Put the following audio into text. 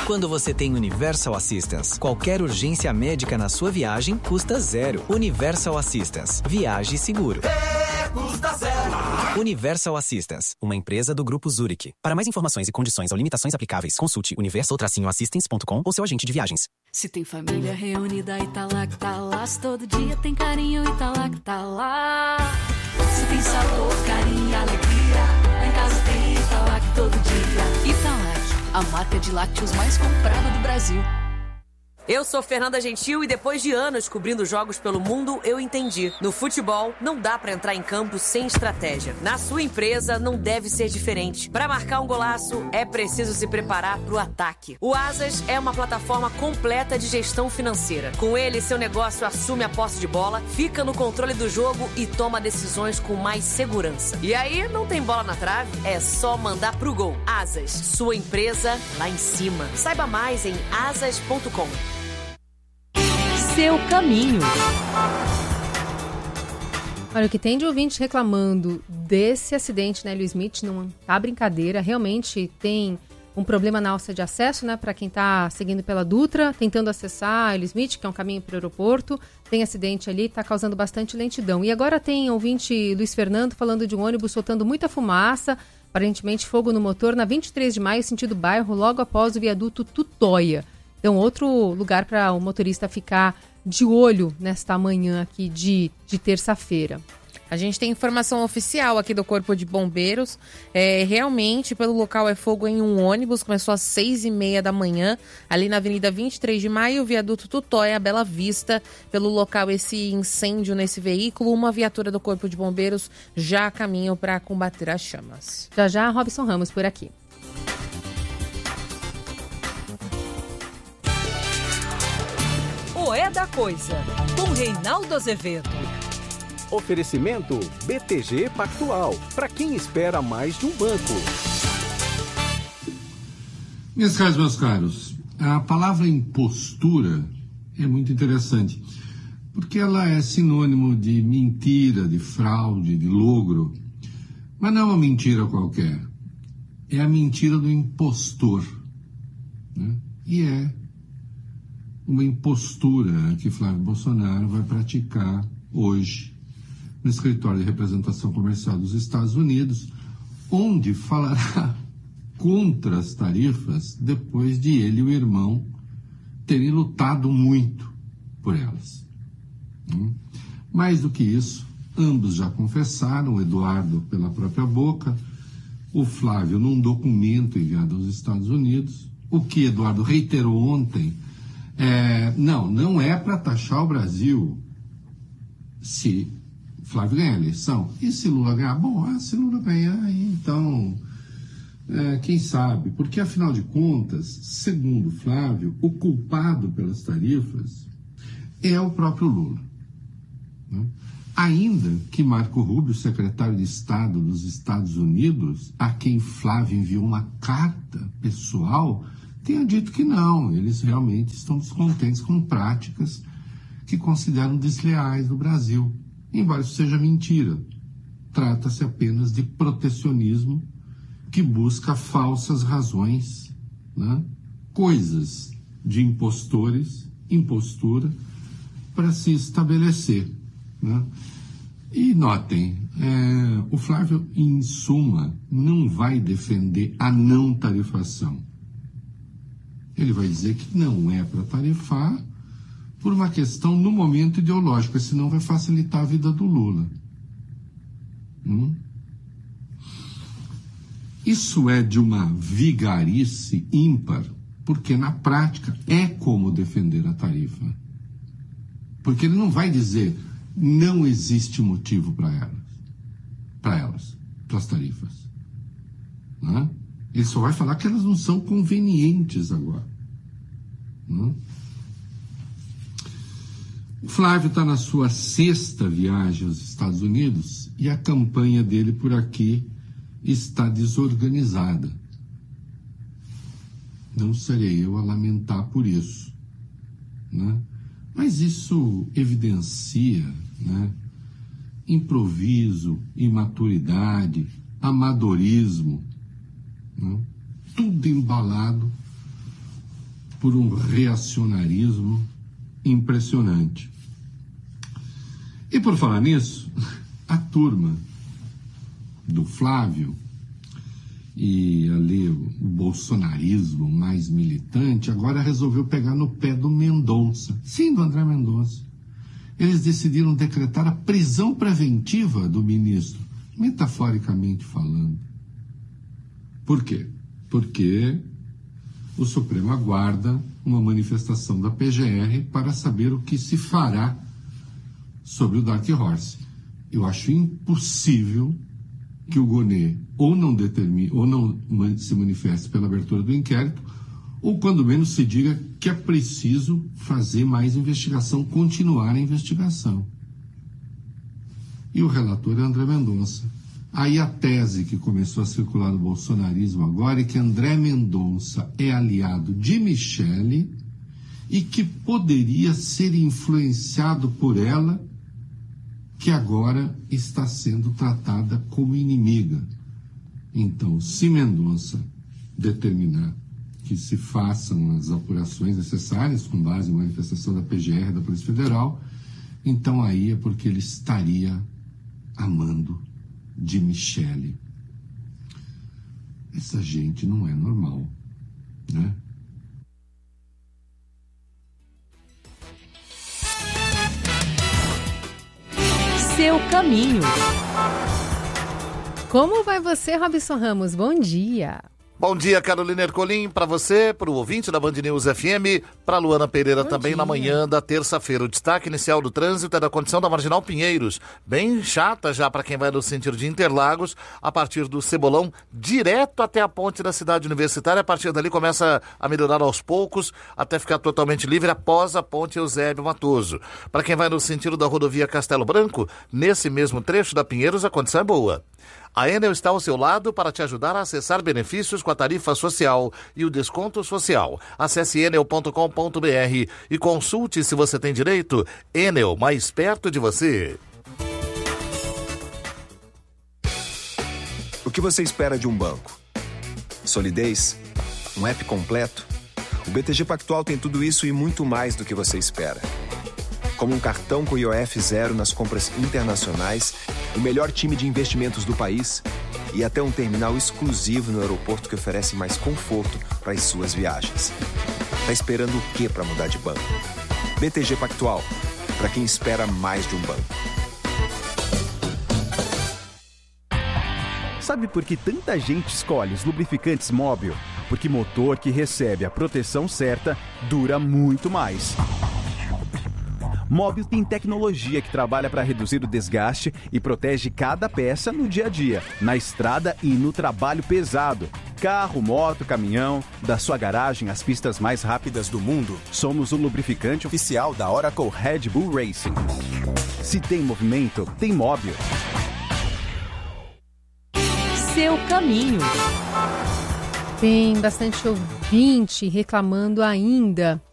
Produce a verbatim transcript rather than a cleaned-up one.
Quando você tem Universal Assistance, qualquer urgência médica na sua viagem custa zero. Universal Assistance. Viaje seguro. É, custa zero. Universal Assistance, uma empresa do Grupo Zurich. Para mais informações e condições ou limitações aplicáveis, consulte universal assistance ponto com ou seu agente de viagens. Se tem família reunida e tá lá que tá lá, se todo dia tem carinho e tá lá que tá lá. Se tem sabor, carinho e alegria, lá em casa tem Italac todo dia. Italac, a marca de lácteos mais comprada do Brasil. Eu sou Fernanda Gentil e depois de anos cobrindo jogos pelo mundo, eu entendi. No futebol, não dá pra entrar em campo sem estratégia. Na sua empresa, não deve ser diferente. Pra marcar um golaço, é preciso se preparar pro ataque. O Asas é uma plataforma completa de gestão financeira. Com ele, seu negócio assume a posse de bola, fica no controle do jogo e toma decisões com mais segurança. E aí, não tem bola na trave? É só mandar pro gol. Asas, sua empresa lá em cima. Saiba mais em asas ponto com. Seu caminho. Olha, o que tem de ouvinte reclamando desse acidente, né, Will Smith, não tá brincadeira. Realmente tem um problema na alça de acesso, né, para quem tá seguindo pela Dutra, tentando acessar Will Smith, que é um caminho para o aeroporto. Tem acidente ali, tá causando bastante lentidão. E agora tem ouvinte Luiz Fernando falando de um ônibus soltando muita fumaça, aparentemente fogo no motor, na vinte e três de maio, sentido bairro, logo após o viaduto Tutóia. Então, outro lugar para o motorista ficar de olho nesta manhã aqui de, de terça-feira. A gente tem informação oficial aqui do Corpo de Bombeiros. É, realmente, pelo local é fogo em um ônibus. Começou às seis e meia da manhã, ali na Avenida vinte e três de maio, viaduto Tutóia, Bela Vista. Pelo local, esse incêndio nesse veículo, uma viatura do Corpo de Bombeiros já a caminho para combater as chamas. Já já, Robson Ramos por aqui. É da Coisa, com Reinaldo Azevedo. Oferecimento B T G Pactual, para quem espera mais de um banco. Minhas caras, meus caros, a palavra impostura é muito interessante, porque ela é sinônimo de mentira, de fraude, de logro, mas não é uma mentira qualquer, é a mentira do impostor, né? E é uma impostura que Flávio Bolsonaro vai praticar hoje no Escritório de Representação Comercial dos Estados Unidos, onde falará contra as tarifas depois de ele e o irmão terem lutado muito por elas. Mais do que isso, ambos já confessaram, o Eduardo pela própria boca, o Flávio num documento enviado aos Estados Unidos, o que Eduardo reiterou ontem. É, não, não é para taxar o Brasil se Flávio ganhar a eleição. E se Lula ganhar? Bom, ah, se Lula ganhar, então, é, quem sabe? Porque, afinal de contas, segundo Flávio, o culpado pelas tarifas é o próprio Lula, né? Ainda que Marco Rubio, secretário de Estado dos Estados Unidos, a quem Flávio enviou uma carta pessoal, tenha dito que não, eles realmente estão descontentes com práticas que consideram desleais no Brasil. Embora isso seja mentira, trata-se apenas de protecionismo que busca falsas razões, né? Coisas de impostores, impostura, para se estabelecer, né? E notem, é, o Flávio, em suma, não vai defender a não tarifação. Ele vai dizer que não é para tarifar por uma questão no momento ideológica, senão vai facilitar a vida do Lula. Hum? Isso é de uma vigarice ímpar, porque na prática é como defender a tarifa. Porque ele não vai dizer não existe motivo para elas, para elas, para as tarifas. Né? Ele só vai falar que elas não são convenientes agora. Não? O Flávio está na sua sexta viagem aos Estados Unidos e a campanha dele por aqui está desorganizada. Não serei eu a lamentar por isso, né? Mas isso evidencia, né, improviso, imaturidade, amadorismo, né? Tudo embalado por um reacionarismo impressionante. E por falar nisso, a turma do Flávio e ali o bolsonarismo mais militante agora resolveu pegar no pé do Mendonça. Sim, do André Mendonça. Eles decidiram decretar a prisão preventiva do ministro, metaforicamente falando. Por quê? Porque o Supremo aguarda uma manifestação da P G R para saber o que se fará sobre o Dark Horse. Eu acho impossível que o Gonê ou não determine, ou não se manifeste pela abertura do inquérito, ou quando menos se diga que é preciso fazer mais investigação, continuar a investigação. E o relator é André Mendonça. Aí a tese que começou a circular no bolsonarismo agora é que André Mendonça é aliado de Michele e que poderia ser influenciado por ela, que agora está sendo tratada como inimiga. Então, se Mendonça determinar que se façam as apurações necessárias com base em manifestação da P G R, da Polícia Federal, então aí é porque ele estaria amando de Michele. Essa gente não é normal, né? Seu caminho. Como vai você, Robson Ramos? Bom dia. Bom dia, Carolina Ercolim, para você, para o ouvinte da Band News F M, para Luana Pereira Bom também dia. Na manhã da terça-feira. O destaque inicial do trânsito é da condição da Marginal Pinheiros, bem chata já para quem vai no sentido de Interlagos, a partir do Cebolão, direto até a ponte da cidade universitária. A partir dali começa a melhorar aos poucos, até ficar totalmente livre após a ponte Eusébio Matoso. Para quem vai no sentido da rodovia Castelo Branco, nesse mesmo trecho da Pinheiros, a condição é boa. A Enel está ao seu lado para te ajudar a acessar benefícios com a tarifa social e o desconto social. Acesse enel ponto com ponto b r e consulte se você tem direito. Enel, mais perto de você. O que você espera de um banco? Solidez? Um app completo? O B T G Pactual tem tudo isso e muito mais do que você espera. Como um cartão com I O F zero nas compras internacionais, o melhor time de investimentos do país e até um terminal exclusivo no aeroporto que oferece mais conforto para as suas viagens. Tá esperando o quê para mudar de banco? B T G Pactual, para quem espera mais de um banco. Sabe por que tanta gente escolhe os lubrificantes Móbil? Porque motor que recebe a proteção certa dura muito mais. Móbil tem tecnologia que trabalha para reduzir o desgaste e protege cada peça no dia a dia, na estrada e no trabalho pesado. Carro, moto, caminhão, da sua garagem às pistas mais rápidas do mundo, somos o lubrificante oficial da Oracle Red Bull Racing. Se tem movimento, tem Móbil. Seu caminho. Tem bastante ouvinte reclamando ainda